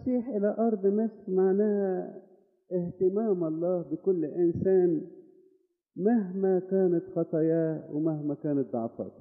المسيح إلى أرض مصر معناها اهتمام الله بكل إنسان مهما كانت خطاياه ومهما كانت ضعفاته.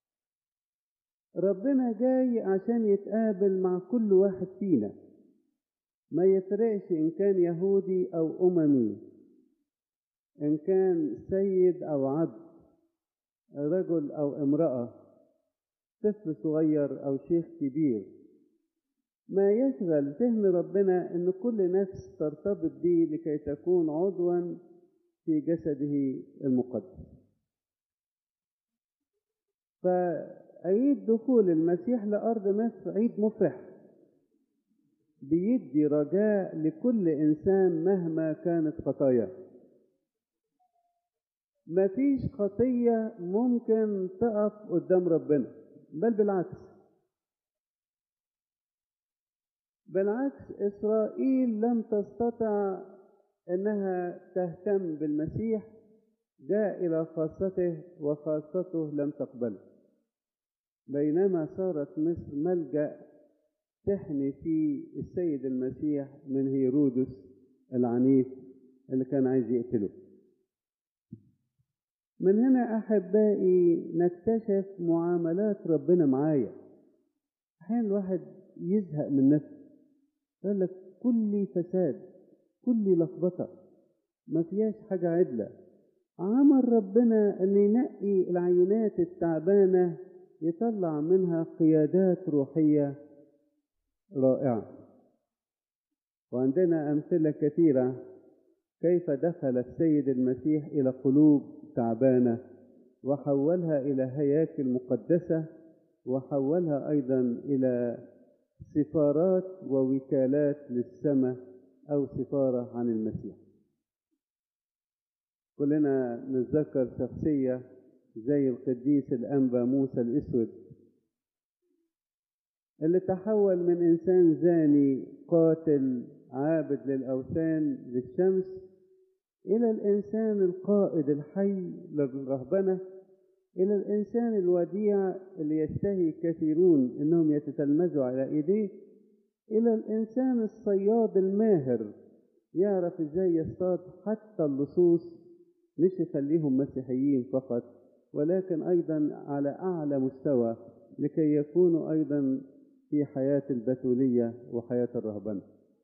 ربنا جاي عشان يتقابل مع كل واحد فينا، ما يفرقش إن كان يهودي أو أممي، إن كان سيد أو عبد، رجل أو امرأة، طفل صغير أو شيخ كبير. ما يشغل ذهن ربنا أن كل نفس ترتبط به لكي تكون عضوا في جسده المقدس. فعيد دخول المسيح لأرض مصر عيد مفرح، بيدي رجاء لكل إنسان مهما كانت خطاياه. مفيش خطية ممكن تقف قدام ربنا، بل بالعكس إسرائيل لم تستطع أنها تهتم بالمسيح، جاء إلى خاصته وخاصته لم تقبله، بينما صارت مصر ملجأ تحمي فيه السيد المسيح من هيرودس العنيف اللي كان عايز يقتله. من هنا أحبائي نكتشف معاملات ربنا معايا. أحيانا الواحد يزهق من نفسه، يقول لك كل فساد، كل لخبطة، ما فيهاش حاجة عدلة. عمل ربنا أن ينقي العينات التعبانة يطلع منها قيادات روحية رائعة. وعندنا أمثلة كثيرة كيف دخل السيد المسيح إلى قلوب تعبانة وحولها إلى هياكل مقدسة، وحولها أيضا إلى سفارات ووكالات للسماء أو سفارة عن المسيح. كلنا نتذكر شخصية زي القديس الأنبا موسى الأسود، اللي تحول من إنسان زاني قاتل عابد للأوثان للشمس إلى الإنسان القائد الحي للرهبنة، إلى الإنسان الوديع اللي يشتهي كثيرون إنهم يتتلمذوا على إيديه، إلى الإنسان الصياد الماهر يعرف إزاي يصطاد حتى اللصوص، مش يخليهم مسيحيين فقط ولكن أيضا على أعلى مستوى لكي يكونوا أيضا في حياة البتولية وحياة الرهبنة.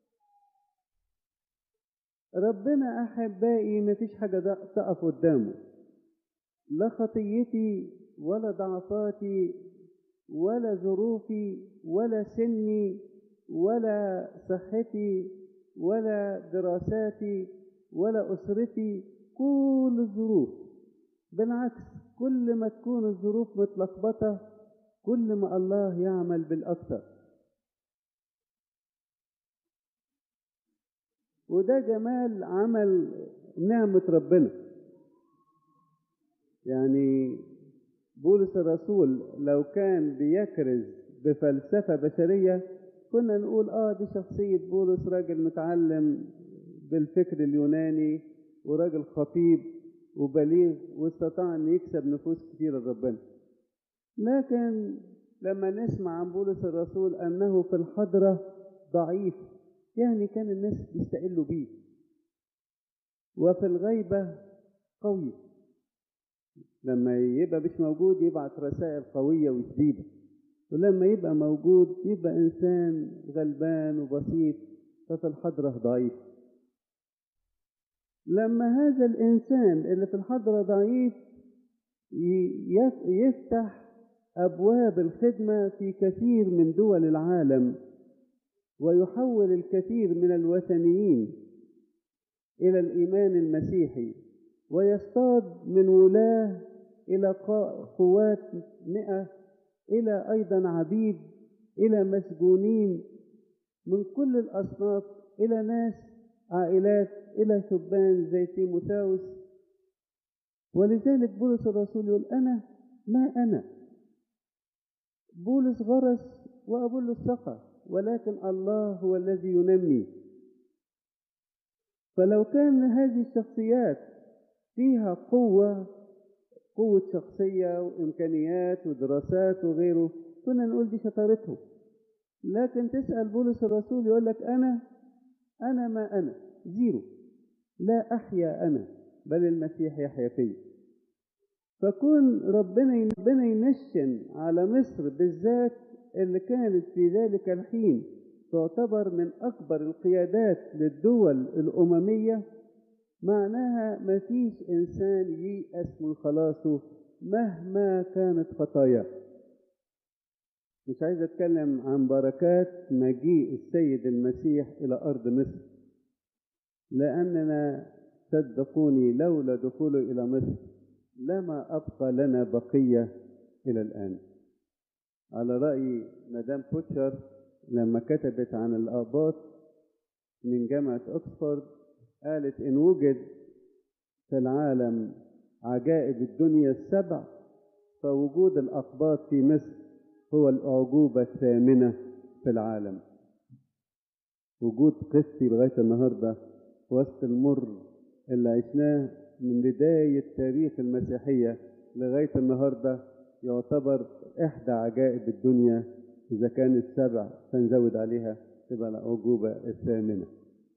ربنا أحبائي ما فيش حاجة تقف قدامه، لا خطيتي ولا ضعفاتي ولا ظروفي ولا سني ولا صحتي ولا دراساتي ولا أسرتي، كل الظروف. بالعكس، كل ما تكون الظروف متلخبطة كل ما الله يعمل بالأكثر. وده جمال عمل نعمة ربنا. يعني بولس الرسول لو كان بيكرز بفلسفة بشرية كنا نقول دي شخصية بولس، راجل متعلم بالفكر اليوناني وراجل خطيب وبليغ واستطاع أن يكسب نفوس كثيرة لربنا. لكن لما نسمع عن بولس الرسول أنه في الحضرة ضعيف، يعني كان الناس بيستقلوا بيه، وفي الغيبة قوي، لما يبقى مش موجود يبعت رسائل قوية وشديدة، ولما يبقى موجود يبقى إنسان غلبان وبسيط، ففي الحضرة ضعيف. لما هذا الإنسان اللي في الحضرة ضعيف يفتح أبواب الخدمة في كثير من دول العالم ويحول الكثير من الوثنيين إلى الإيمان المسيحي، ويصطاد من ولاة إلى قوات 100 إلى أيضا عبيد إلى مسجونين من كل الأصناف، إلى ناس عائلات، إلى شبان زي تيموثاوس. ولذلك بولس الرسول يقول ما أنا بولس غرس وأبولس سقى، ولكن الله هو الذي ينمي. فلو كان هذه الشخصيات فيها قوة شخصية وإمكانيات ودراسات وغيره كنا نقول دي شطارتهم، لكن تسأل بولس الرسول يقول لك أنا ما أنا زيرو، لا أحيا أنا بل المسيح يحيا فيا. فكون ربنا ينشن على مصر بالذات اللي كانت في ذلك الحين تعتبر من أكبر القيادات للدول الأممية، معناها ما فيش إنسان ييأس من خلاصه مهما كانت خطاياه. مش عايز أتكلم عن بركات مجيء السيد المسيح إلى أرض مصر، لأننا صدقوني لولا دخوله إلى مصر لما أبقى لنا بقية إلى الآن. على رأي مدام بوتشر لما كتبت عن الآباط من جامعة أكسفورد، قالت إن وجد في العالم عجائب الدنيا السبع، فوجود الأقباط في مصر هو الأعجوبة الثامنة في العالم. وجود قسطي لغاية النهاردة وسط المر اللي عشناه من بداية تاريخ المسيحية لغاية النهاردة يعتبر إحدى عجائب الدنيا. إذا كانت سبع فنزود عليها تبقى الأعجوبة الثامنة.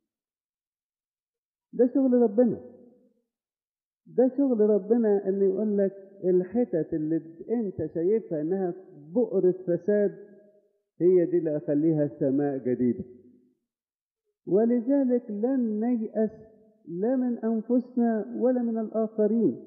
ده شغل ربنا، ده شغل ربنا إنه يقول لك الحتت اللي أنت شايفها إنها بؤرة فساد هي دي اللي أخليها سماء جديدة. ولذلك لن نيأس لا من أنفسنا ولا من الآخرين.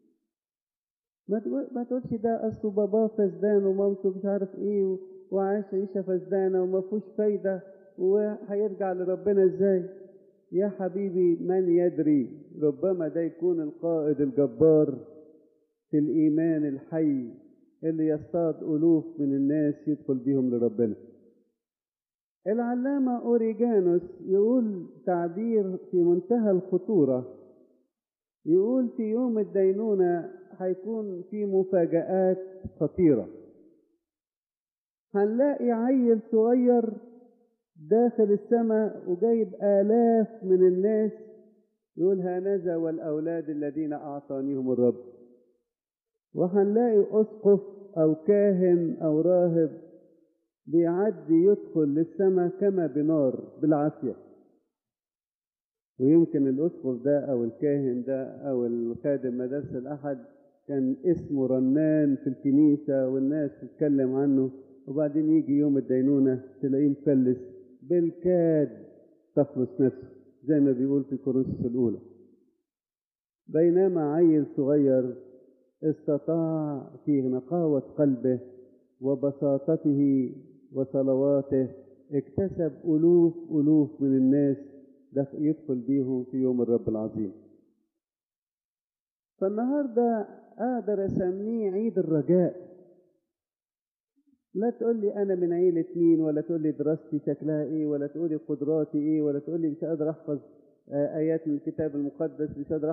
ما تقولش ده أصله باباه فسدان ومامته مش عارف إيه وعايش عيشة فسدانة وما فيهوش فايدة وهيرجع لربنا إزاي؟ يا حبيبي من يدري، ربما ده يكون القائد الجبار في الإيمان الحي اللي يصطاد ألوف من الناس يدخل بيهم لربنا. العلامة أوريجانوس يقول تعبير في منتهى الخطورة، يقول في يوم الدينونة هيكون في مفاجآت خطيرة. هنلاقي عيل صغير داخل السماء وجايب آلاف من الناس يقول هانذا والأولاد الذين أعطانيهم الرب. وهنلاقي أسقف أو كاهن أو راهب بيعدي يدخل للسماء كما بنار بالعافية. ويمكن الأسقف ده أو الكاهن ده أو الخادم مدرسة الأحد كان اسمه رنان في الكنيسة والناس تتكلم عنه، وبعدين يجي يوم الدينونة تلاقيه مفلس بالكاد تخلص نفسه زي ما بيقول في كورنثوس الأولى. بينما عيل صغير استطاع في نقاوة قلبه وبساطته وصلواته اكتسب ألوف من الناس يدخل بيهم في يوم الرب العظيم. فالنهاردة أقدر أسميه عيد الرجاء. لا تقول لي أنا من عيلة مين، ولا تقول لي دراستي شكلها إيه، ولا تقول لي قدراتي إيه، ولا تقول لي مش قادر أحفظ آيات من الكتاب المقدس، مش قادر